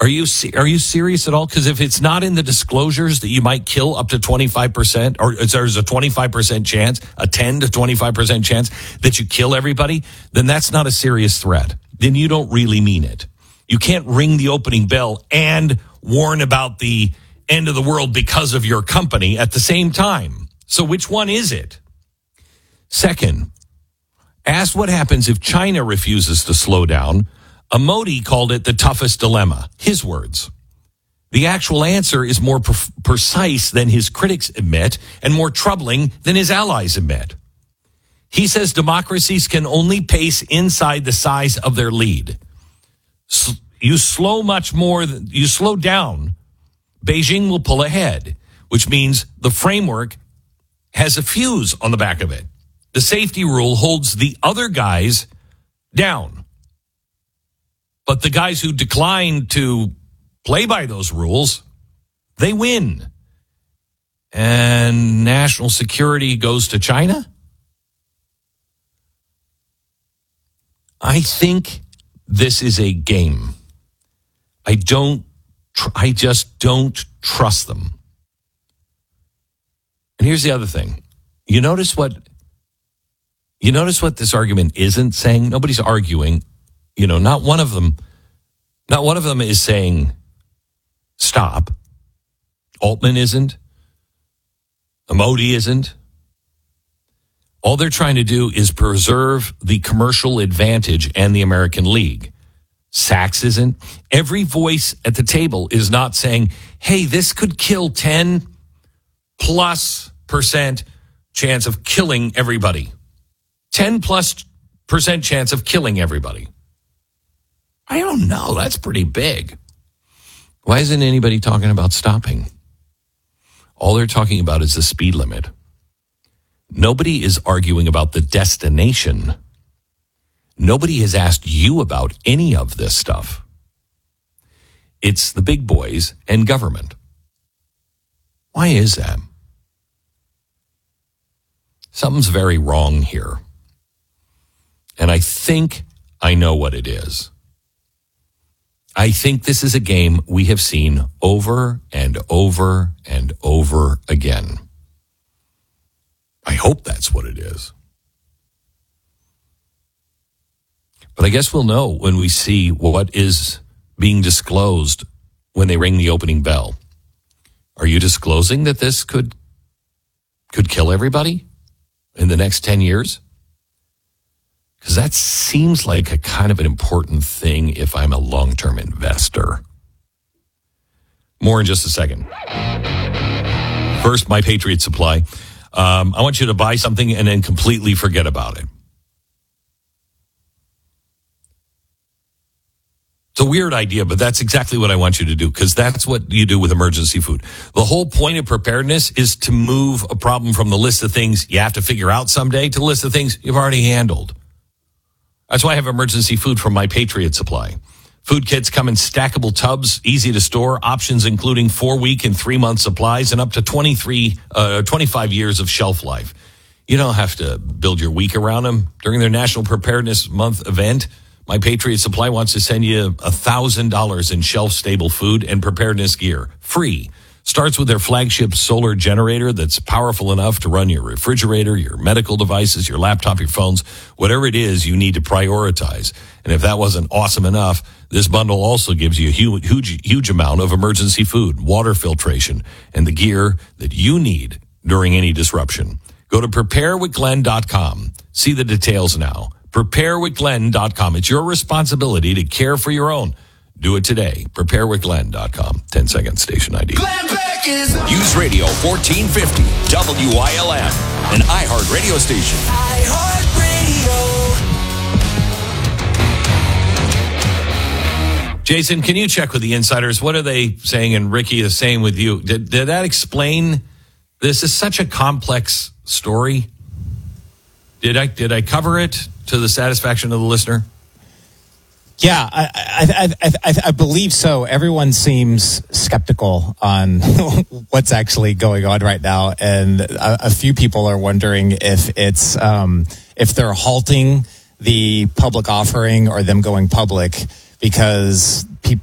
Are you serious at all? Because if it's not in the disclosures that you might kill up to 25%, or there's a 25% chance, a 10 to 25% chance that you kill everybody, then that's not a serious threat. Then you don't really mean it. You can't ring the opening bell and warn about the end of the world because of your company at the same time. So which one is it? Second, ask what happens if China refuses to slow down. Modi called it the toughest dilemma. His words. The actual answer is more precise than his critics admit and more troubling than his allies admit. He says democracies can only pace inside the size of their lead. You slow down, Beijing will pull ahead, which means the framework has a fuse on the back of it. The safety rule holds the other guys down. But the guys who decline to play by those rules, they win. And national security goes to China? I think this is a game. I just don't trust them. And here's the other thing. You notice what this argument isn't saying? Nobody's arguing. Not one of them is saying stop. Altman isn't. Modi isn't. All they're trying to do is preserve the commercial advantage and the American League. Sachs isn't. Every voice at the table is not saying, hey, this could kill 10+% chance of killing everybody. 10+% chance of killing everybody. I don't know. That's pretty big. Why isn't anybody talking about stopping? All they're talking about is the speed limit. Nobody is arguing about the destination. Nobody has asked you about any of this stuff. It's the big boys and government. Why is that? Something's very wrong here. And I think I know what it is. I think this is a game we have seen over and over and over again. I hope that's what it is. But I guess we'll know when we see what is being disclosed when they ring the opening bell. Are you disclosing that this could kill everybody in the next 10 years? Because that seems like a kind of an important thing if I'm a long-term investor. More in just a second. First, My Patriot Supply. I want you to buy something and then completely forget about it. It's a weird idea, but that's exactly what I want you to do, because that's what you do with emergency food. The whole point of preparedness is to move a problem from the list of things you have to figure out someday to the list of things you've already handled. That's why I have emergency food from My Patriot Supply. Food kits come in stackable tubs, easy to store, options including 4-week and 3-month supplies and up to 25 years of shelf life. You don't have to build your week around them. During their National Preparedness Month event, My Patriot Supply wants to send you $1,000 in shelf-stable food and preparedness gear, free. Starts with their flagship solar generator that's powerful enough to run your refrigerator, your medical devices, your laptop, your phones, whatever it is you need to prioritize. And if that wasn't awesome enough, this bundle also gives you a huge amount of emergency food, water filtration, and the gear that you need during any disruption. Go to preparewithglenn.com. See the details now. Preparewithglenn.com. It's your responsibility to care for your own. Do it today. Preparewithglenn.com. 10-second station ID. News Radio 1450 WILM, an iHeart radio station. Jason, can you check with the insiders? What are they saying? And Ricky is saying with you. Did that explain? This is such a complex story. Did I cover it to the satisfaction of the listener? Yeah, I believe so. Everyone seems skeptical on what's actually going on right now, and a few people are wondering if it's if they're halting the public offering or them going public because